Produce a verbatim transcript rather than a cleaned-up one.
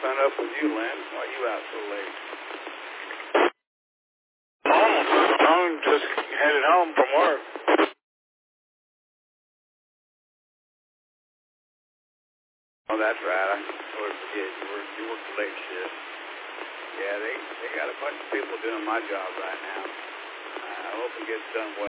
sun up with you, Lynn. Why are you out so late? Home. I'm just headed home from work. Oh, that's right. I sort of forget. You work, you work the late shift. Yeah, they, they got a bunch of people doing my job right now. I hope it gets done well.